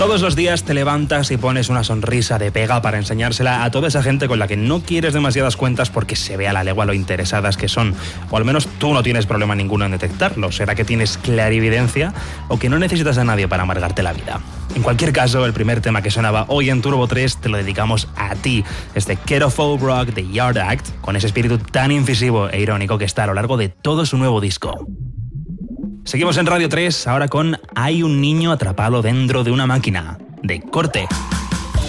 Todos los días te levantas y pones una sonrisa de pega para enseñársela a toda esa gente con la que no quieres demasiadas cuentas porque se ve a la legua lo interesadas que son. O al menos tú no tienes problema ninguno en detectarlo. ¿Será que tienes clarividencia o que no necesitas a nadie para amargarte la vida? En cualquier caso, el primer tema que sonaba hoy en Turbo 3 te lo dedicamos a ti. Este Keto Folk Rock de Yard Act, con ese espíritu tan incisivo e irónico que está a lo largo de todo su nuevo disco. Seguimos en Radio 3, ahora con Hay un niño atrapado dentro de una máquina, de Corte.